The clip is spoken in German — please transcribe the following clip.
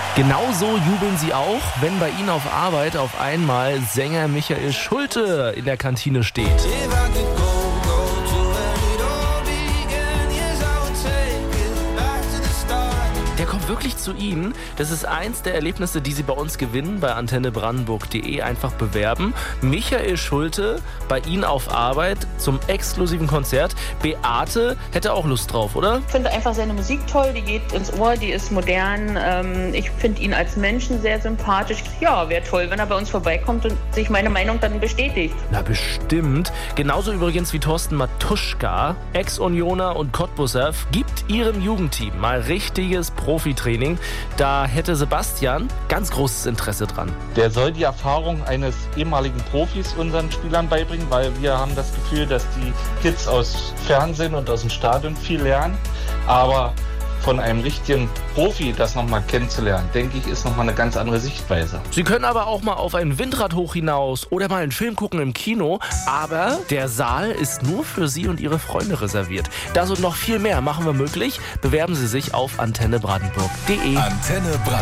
Genauso jubeln sie auch, wenn bei ihnen auf Arbeit auf einmal Sänger Michael Schulte in der Kantine steht. Der kommt wirklich zu Ihnen. Das ist eins der Erlebnisse, die Sie bei uns gewinnen, bei antennebrandenburg.de. Einfach bewerben. Michael Schulte bei Ihnen auf Arbeit zum exklusiven Konzert. Beate hätte auch Lust drauf, oder? Ich finde einfach seine Musik toll, die geht ins Ohr, die ist modern. Ich finde ihn als Menschen sehr sympathisch. Ja, wäre toll, wenn er bei uns vorbeikommt und sich meine Meinung dann bestätigt. Na bestimmt. Genauso übrigens wie Thorsten Matuschka, Ex-Unioner und Cottbusser, gibt ihrem Jugendteam mal richtiges Profitraining. Da hätte Sebastian ganz großes Interesse dran. Der soll die Erfahrung eines ehemaligen Profis unseren Spielern beibringen, weil wir haben das Gefühl, dass die Kids aus Fernsehen und aus dem Stadion viel lernen. Aber von einem richtigen Profi das nochmal kennenzulernen, denke ich, ist nochmal eine ganz andere Sichtweise. Sie können aber auch mal auf ein Windrad hoch hinaus oder mal einen Film gucken im Kino. Aber der Saal ist nur für Sie und Ihre Freunde reserviert. Das und noch viel mehr machen wir möglich. Bewerben Sie sich auf antennebrandenburg.de. Antenne